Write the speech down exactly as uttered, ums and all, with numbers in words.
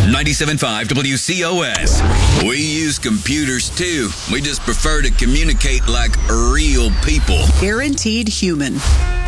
ninety-seven point five W C O S. We use computers too. We just prefer to communicate like real people. Guaranteed human.